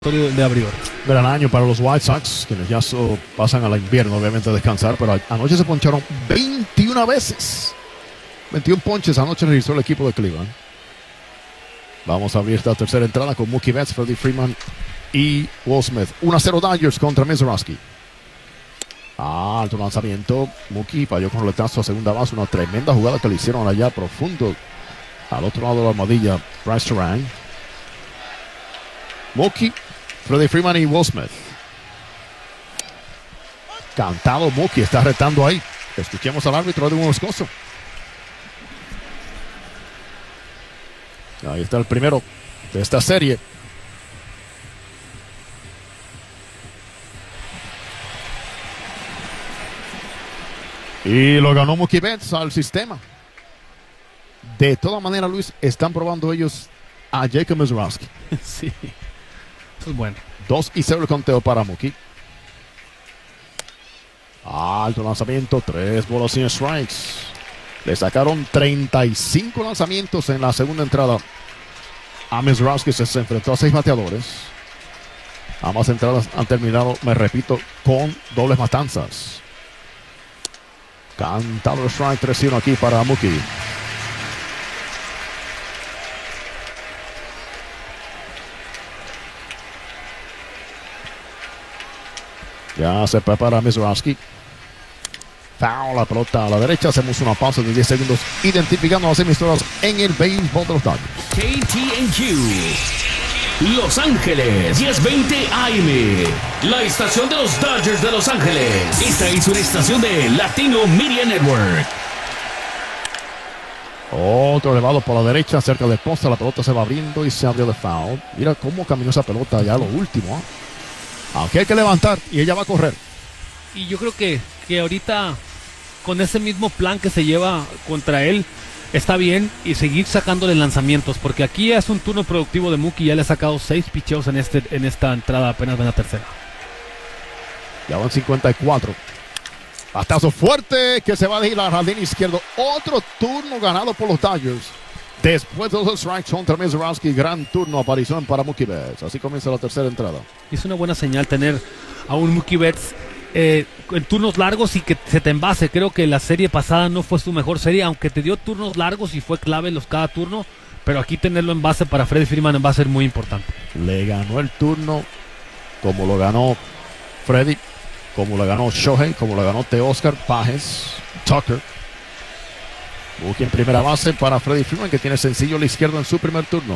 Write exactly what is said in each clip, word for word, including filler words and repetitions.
de abril. Gran año para los White Sox, quienes ya so pasan al invierno, obviamente, a descansar, pero anoche se poncharon veintiuna veces. veintiún ponches anoche registró el equipo de Cleveland. Vamos a abrir esta tercera entrada con Mookie Betts, Freddie Freeman y Will Smith. uno a cero Dodgers contra Mizrachi. Alto lanzamiento. Mookie falló con roletazo a segunda base. Una tremenda jugada que le hicieron allá profundo. Al otro lado de la armadilla, Bryce Terang. Mookie, Freddie Freeman y Will Smith. Cantado Mookie, está retando ahí. Escuchemos al árbitro de un Moscoso. Ahí está el primero de esta serie. Y lo ganó Mookie Betts al sistema. De todas maneras, Luis, están probando ellos a Jacob Mizrachi. Sí, eso es bueno. dos y cero el conteo para Mookie. Alto lanzamiento, tres bolas sin strikes. Le sacaron treinta y cinco lanzamientos en la segunda entrada a Mizrachi, que se enfrentó a seis bateadores. Ambas entradas han terminado, me repito, con dobles matanzas. Cantado el strike, tres y uno aquí para Mookie. Ya se prepara Mizrachi. Foul, la pelota a la derecha. Hacemos una pausa de diez segundos identificando las emisoras en el béisbol de los Dodgers. K T N Q Los Ángeles, diez veinte A M. La estación de los Dodgers de Los Ángeles. Esta es una estación de Latino Media Network. Otro elevado por la derecha, cerca del poste. La pelota se va abriendo y se abrió de foul. Mira cómo caminó esa pelota ya lo último. ¿eh? Aunque hay que levantar y ella va a correr. Y yo creo que, que ahorita con ese mismo plan que se lleva contra él está bien, y seguir sacándole lanzamientos, porque aquí es un turno productivo de Mookie. Ya le ha sacado seis picheos en, este, en esta entrada, apenas en la tercera. Ya van cincuenta y cuatro. Batazo fuerte que se va a ir al jardín izquierdo. Otro turno ganado por los Dodgers. Después de los strikes contra Mizrachi, gran turno, aparición para Mookie Betts. Así comienza la tercera entrada. Es una buena señal tener a un Mookie Betts eh, en turnos largos y que se te envase. Creo que la serie pasada no fue su mejor serie, aunque te dio turnos largos y fue clave los cada turno. Pero aquí tenerlo en base para Freddie Freeman va a ser muy importante. Le ganó el turno como lo ganó Freddie, como lo ganó Shohei, como lo ganó Teoscar, Pages, Tucker. Mookie en primera base para Freddie Freeman, que tiene sencillo a la izquierda en su primer turno.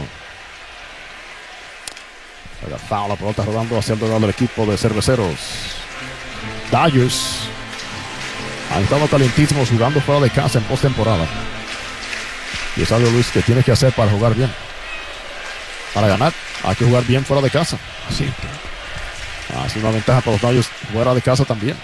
Haga foul, la pelota rodando hacia el lado del equipo de cerveceros. Dodgers han estado calientísimos jugando fuera de casa en postemporada. Y es algo, Luis, que tiene que hacer para jugar bien. Para ganar, hay que jugar bien fuera de casa. Sí. Así una ventaja para los Dodgers fuera de casa también.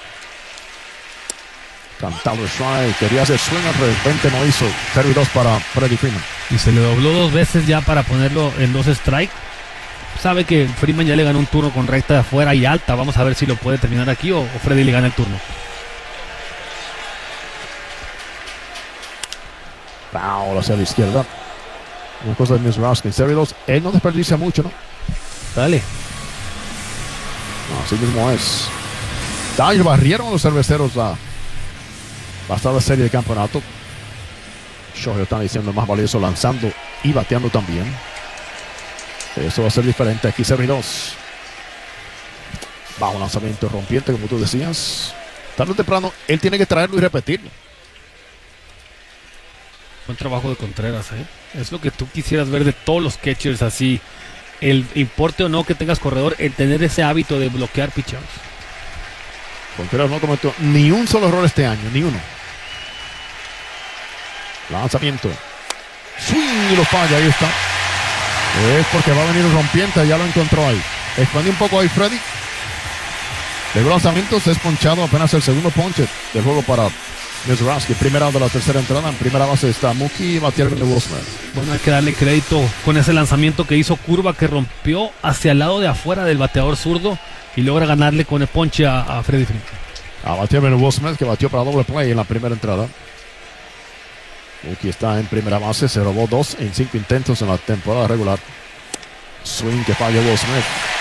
Cantado strike, quería hacer swing, de repente no hizo. cero y dos para Freddie Freeman. Y se le dobló dos veces ya para ponerlo en dos strike. Sabe que Freeman ya le ganó un turno con recta de afuera y alta. Vamos a ver si lo puede terminar aquí o, o Freddie le gana el turno. Foul hacia la izquierda. Una cosa de Mizrachi, cero y dos. Él no desperdicia mucho, ¿no? Dale. No, así mismo es. Dodgers barrieron a los cerveceros la pasada serie de campeonato. Shohei está diciendo más valioso lanzando y bateando también. Eso va a ser diferente aquí, cero y dos. Bajo lanzamiento rompiente, como tú decías. Tarde o temprano, él tiene que traerlo y repetirlo. Buen trabajo de Contreras, ¿eh? Es lo que tú quisieras ver de todos los catchers así. El importe o no que tengas corredor, el tener ese hábito de bloquear pitchers. Contreras no cometió ni un solo error este año, ni uno. Lanzamiento. Swing y lo falla, ahí está. Es porque va a venir rompiente, ya lo encontró ahí. Expande un poco ahí Freddy. De lanzamientos es ponchado apenas el segundo ponche del juego para Mizrachi. Primera de la tercera entrada. En primera base está Mookie y batear de Will Smith. Bueno, hay que darle crédito con ese lanzamiento que hizo curva, que rompió hacia el lado de afuera del bateador zurdo y logra ganarle con el ponche a, a Freddie Freeman. A batear de Will Smith, que batió para doble play en la primera entrada. Mookie está en primera base, se robó dos en cinco intentos en la temporada regular. Swing que falla Will Smith.